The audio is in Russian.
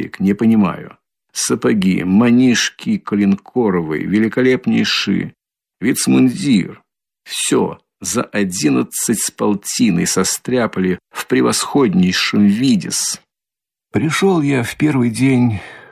копеек, не понимаю. Сапоги, манишки коленкоровые, великолепнейшие, вицмундир. Все за 11 с полтиной состряпали в превосходнейшем виде-с. Пришел я в первый день